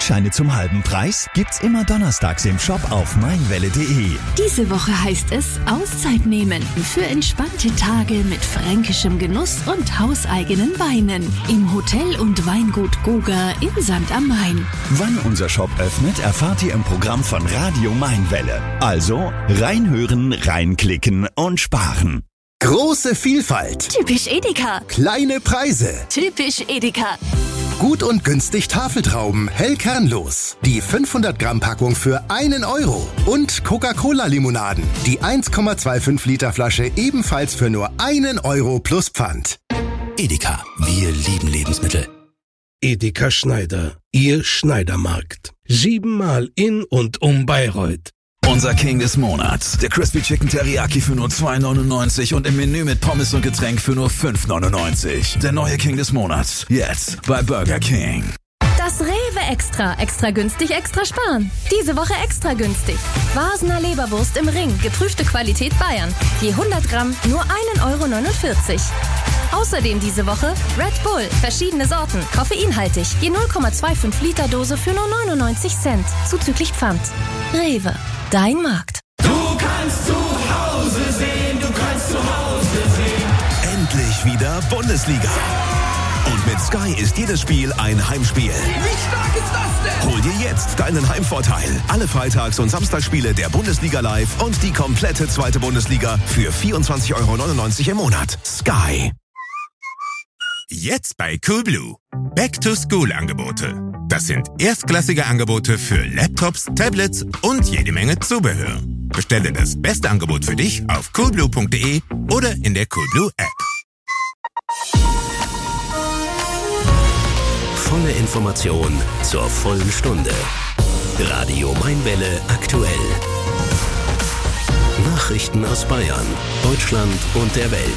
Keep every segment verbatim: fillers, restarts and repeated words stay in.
Gutscheine zum halben Preis gibt's immer donnerstags im Shop auf meinwelle punkt de. Diese Woche heißt es Auszeit nehmen für entspannte Tage mit fränkischem Genuss und hauseigenen Weinen im Hotel und Weingut Goga in Sankt am Main. Wann unser Shop öffnet, erfahrt ihr im Programm von Radio Mainwelle. Also reinhören, reinklicken und sparen. Große Vielfalt. Typisch Edeka. Kleine Preise. Typisch Edeka. Gut und günstig Tafeltrauben, hellkernlos. Die fünfhundert Gramm Packung für einen Euro. Und Coca-Cola-Limonaden. Die eins Komma fünfundzwanzig Liter Flasche ebenfalls für nur einen Euro plus Pfand. Edeka, wir lieben Lebensmittel. Edeka Schneider, Ihr Schneidermarkt. Siebenmal in und um Bayreuth. Unser King des Monats, der Crispy Chicken Teriyaki für nur zwei neunundneunzig und im Menü mit Pommes und Getränk für nur fünf neunundneunzig. Der neue King des Monats, jetzt bei Burger King. Das Rewe Extra. Extra günstig, extra sparen. Diese Woche extra günstig. Vasener Leberwurst im Ring. Geprüfte Qualität Bayern. Je hundert Gramm nur einen Euro neunundvierzig. Außerdem diese Woche Red Bull. Verschiedene Sorten. Koffeinhaltig. Je null Komma fünfundzwanzig Liter Dose für nur neunundneunzig Cent. Zuzüglich Pfand. Rewe. Dein Markt. Du kannst zu Hause sehen. Du kannst zu Hause sehen. Endlich wieder Bundesliga. Und mit Sky ist jedes Spiel ein Heimspiel. Wie stark ist das denn? Hol dir jetzt deinen Heimvorteil. Alle Freitags- und Samstagsspiele der Bundesliga live und die komplette zweite Bundesliga für vierundzwanzig Euro neunundneunzig im Monat. Sky. Jetzt bei Coolblue. Back-to-School-Angebote. Das sind erstklassige Angebote für Laptops, Tablets und jede Menge Zubehör. Bestelle das beste Angebot für dich auf coolblue punkt de oder in der Coolblue App. Volle Information zur vollen Stunde. Radio Mainwelle aktuell. Nachrichten aus Bayern, Deutschland und der Welt.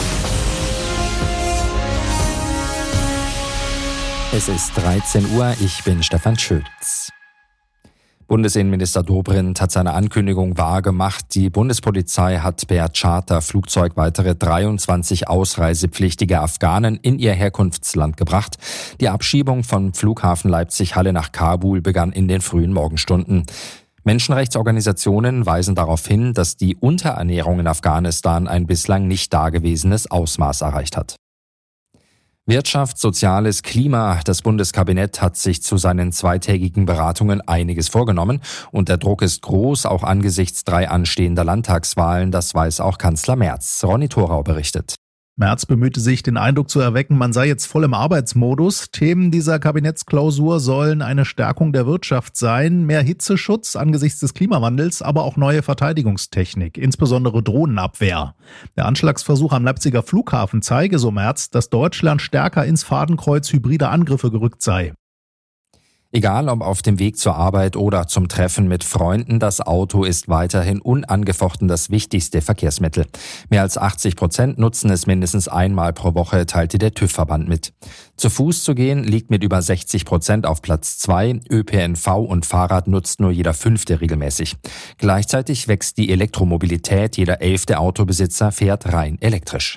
Es ist dreizehn Uhr, ich bin Stefan Schütz. Bundesinnenminister Dobrindt hat seine Ankündigung wahrgemacht. Die Bundespolizei hat per Charterflugzeug weitere dreiundzwanzig ausreisepflichtige Afghanen in ihr Herkunftsland gebracht. Die Abschiebung vom Flughafen Leipzig-Halle nach Kabul begann in den frühen Morgenstunden. Menschenrechtsorganisationen weisen darauf hin, dass die Unterernährung in Afghanistan ein bislang nicht dagewesenes Ausmaß erreicht hat. Wirtschaft, Soziales, Klima. Das Bundeskabinett hat sich zu seinen zweitägigen Beratungen einiges vorgenommen und der Druck ist groß, auch angesichts drei anstehender Landtagswahlen. Das weiß auch Kanzler Merz. Ronny Thorau berichtet. Merz bemühte sich, den Eindruck zu erwecken, man sei jetzt voll im Arbeitsmodus. Themen dieser Kabinettsklausur sollen eine Stärkung der Wirtschaft sein, mehr Hitzeschutz angesichts des Klimawandels, aber auch neue Verteidigungstechnik, insbesondere Drohnenabwehr. Der Anschlagsversuch am Leipziger Flughafen zeige, so Merz, dass Deutschland stärker ins Fadenkreuz hybrider Angriffe gerückt sei. Egal ob auf dem Weg zur Arbeit oder zum Treffen mit Freunden, das Auto ist weiterhin unangefochten das wichtigste Verkehrsmittel. Mehr als achtzig Prozent nutzen es mindestens einmal pro Woche, teilte der TÜV-Verband mit. Zu Fuß zu gehen liegt mit über sechzig Prozent auf Platz zwei. Ö P N V und Fahrrad nutzt nur jeder Fünfte regelmäßig. Gleichzeitig wächst die Elektromobilität. Jeder elfte Autobesitzer fährt rein elektrisch.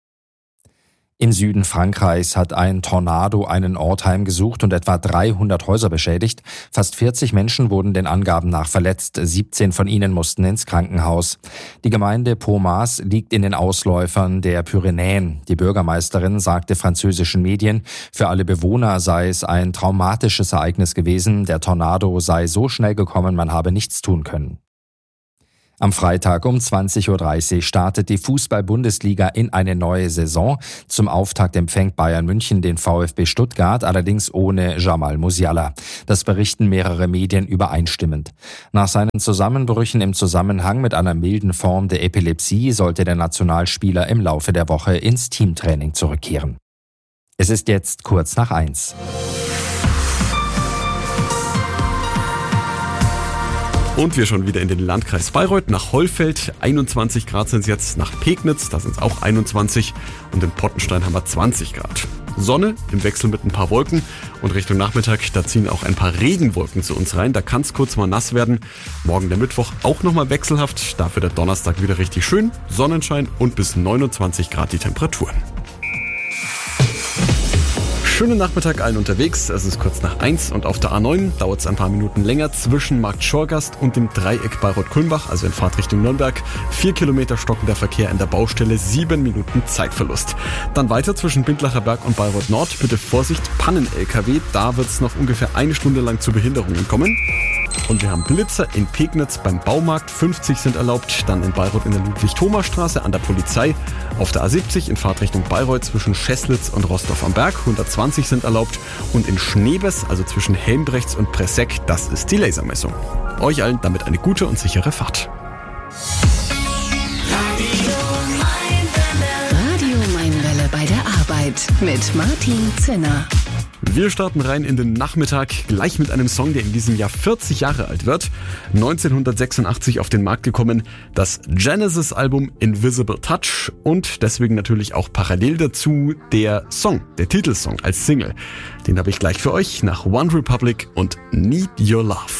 Im Süden Frankreichs hat ein Tornado einen Ort heimgesucht und etwa dreihundert Häuser beschädigt. Fast vierzig Menschen wurden den Angaben nach verletzt. siebzehn von ihnen mussten ins Krankenhaus. Die Gemeinde Pomas liegt in den Ausläufern der Pyrenäen. Die Bürgermeisterin sagte französischen Medien, für alle Bewohner sei es ein traumatisches Ereignis gewesen. Der Tornado sei so schnell gekommen, man habe nichts tun können. Am Freitag um zwanzig Uhr dreißig startet die Fußball-Bundesliga in eine neue Saison. Zum Auftakt empfängt Bayern München den VfB Stuttgart, allerdings ohne Jamal Musiala. Das berichten mehrere Medien übereinstimmend. Nach seinen Zusammenbrüchen im Zusammenhang mit einer milden Form der Epilepsie sollte der Nationalspieler im Laufe der Woche ins Teamtraining zurückkehren. Es ist jetzt kurz nach eins. Und wir schon wieder in den Landkreis Bayreuth, nach Hollfeld. einundzwanzig Grad sind es jetzt, nach Pegnitz, da sind es auch einundzwanzig und in Pottenstein haben wir zwanzig Grad. Sonne im Wechsel mit ein paar Wolken und Richtung Nachmittag, da ziehen auch ein paar Regenwolken zu uns rein. Da kann es kurz mal nass werden. Morgen der Mittwoch auch nochmal wechselhaft, dafür der Donnerstag wieder richtig schön. Sonnenschein und bis neunundzwanzig Grad die Temperaturen. Schönen Nachmittag allen unterwegs. Es ist kurz nach eins und auf der A neun dauert es ein paar Minuten länger zwischen Markt Schorgast und dem Dreieck Bayreuth-Kulmbach, also in Fahrtrichtung Nürnberg. Vier Kilometer stockender Verkehr in der Baustelle, sieben Minuten Zeitverlust. Dann weiter zwischen Bindlacher Berg und Bayreuth Nord. Bitte Vorsicht, Pannen-L K W. Da wird es noch ungefähr eine Stunde lang zu Behinderungen kommen. Und wir haben Blitzer in Pegnitz beim Baumarkt, fünfzig sind erlaubt. Dann in Bayreuth in der Ludwig-Thoma-Straße an der Polizei. Auf der A siebzig in Fahrtrichtung Bayreuth zwischen Scheßlitz und Rostorf am Berg, hundertzwanzig sind erlaubt. Und in Schneebes, also zwischen Helmbrechts und Presseck, das ist die Lasermessung. Euch allen damit eine gute und sichere Fahrt. Radio Mainwelle bei der Arbeit mit Martin Zinner. Wir starten rein in den Nachmittag, gleich mit einem Song, der in diesem Jahr vierzig Jahre alt wird. neunzehnhundertsechsundachtzig auf den Markt gekommen, das Genesis-Album Invisible Touch und deswegen natürlich auch parallel dazu der Song, der Titelsong als Single. Den habe ich gleich für euch nach One Republic und Need Your Love.